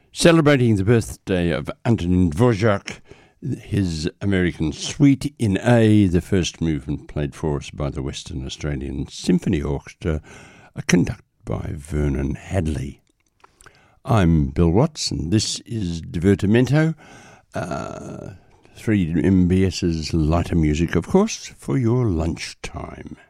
Celebrating the birthday of Antonin Dvorak, his American Suite in A, the first movement played for us by the Western Australian Symphony Orchestra, conducted by Vernon Hadley. I'm Bill Watts, and this is Divertimento, 3MBS's lighter music, of course, for your lunchtime.